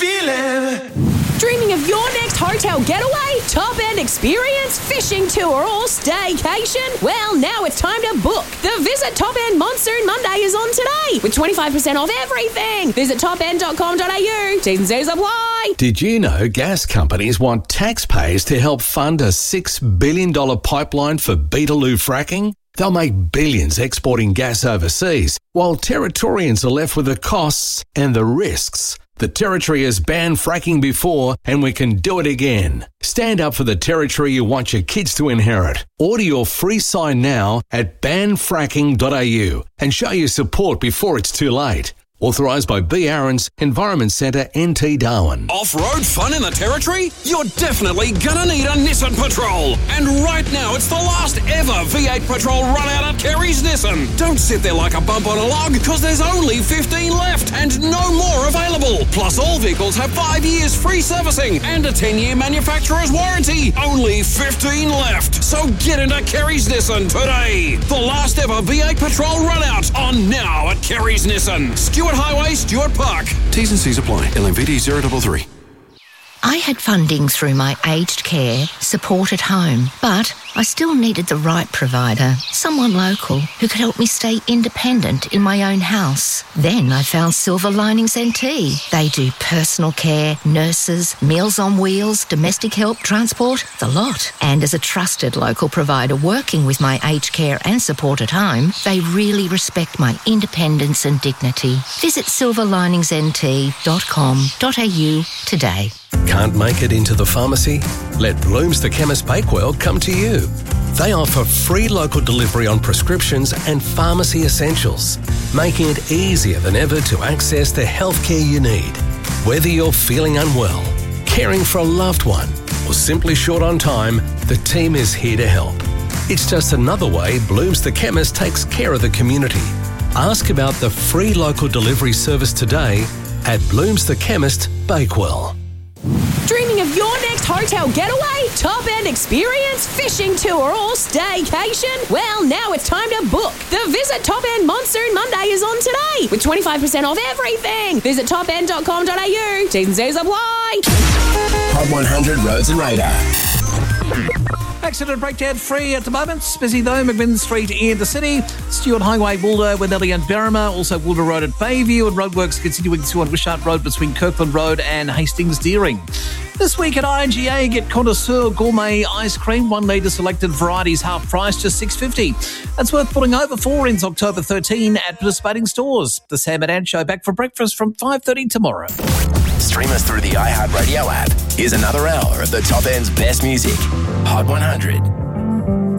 feeling. Dreaming of your next hotel getaway, top-end experience, fishing tour or staycation? Well, now it's time to book. The Visit Top End Monsoon Monday is on today with 25% off everything. Visit topend.com.au. T's and C's apply. Did you know gas companies want taxpayers to help fund a $6 billion pipeline for Beetaloo fracking? They'll make billions exporting gas overseas, while Territorians are left with the costs and the risks. The Territory has banned fracking before, and we can do it again. Stand up for the Territory you want your kids to inherit. Order your free sign now at banfracking.au and show your support before it's too late. Authorised by B. Aarons, Environment Centre, NT Darwin. Off-road fun in the Territory? You're definitely gonna need a Nissan Patrol. And right now, it's the last ever V8 Patrol run out at Kerry's Nissan. Don't sit there like a bump on a log, because there's only 15 left and no more available. Plus, all vehicles have 5 years free servicing and a 10-year manufacturer's warranty. Only 15 left. So get into Kerry's Nissan today. The last ever V8 Patrol run out on now at Kerry's Nissan. Stuart Highway, Stuart Park. T's and C's apply. LMVD 033. I had funding through my aged care support at home, but I still needed the right provider, someone local who could help me stay independent in my own house. Then I found Silver Linings NT. They do personal care, nurses, meals on wheels, domestic help, transport, the lot. And as a trusted local provider working with my aged care and support at home, they really respect my independence and dignity. Visit silverliningsnt.com.au today. Can't make it into the pharmacy? Let Bloom's the Chemist Bakewell come to you. They offer free local delivery on prescriptions and pharmacy essentials, making it easier than ever to access the healthcare you need. Whether you're feeling unwell, caring for a loved one, or simply short on time, the team is here to help. It's just another way Bloom's the Chemist takes care of the community. Ask about the free local delivery service today at Bloom's the Chemist Bakewell. Dreaming of your next hotel getaway, top-end experience, fishing tour or staycation? Well, now it's time to book. The Visit Top End Monsoon Monday is on today with 25% off everything. Visit topend.com.au. T's and C's apply. Hot 100 Roads and Radar. Accident breakdown free at the moment. Busy though, McMinn Street in the city. Stewart Highway, Woolder, Winnelly and Berrima. Also Woolder Road at Bayview, and roadworks continuing to on Wishart Road between Kirkland Road and Hastings Deering. This week at IGA, get Connoisseur Gourmet Ice Cream, 1 litre selected varieties, half price, just $6.50. That's worth putting over for in October 13 at participating stores. The Sam and Ann Show back for breakfast from 5:30 tomorrow. Stream us through the iHeartRadio app. Here's another hour of the Top End's best music. Hot 100.